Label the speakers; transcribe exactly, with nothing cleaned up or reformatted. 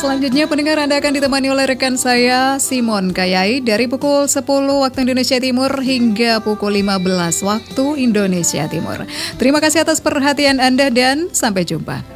Speaker 1: selanjutnya pendengar Anda akan ditemani oleh rekan saya Simon Kayai dari pukul sepuluh waktu Indonesia Timur hingga pukul lima belas waktu Indonesia Timur. Terima kasih atas perhatian Anda dan sampai jumpa.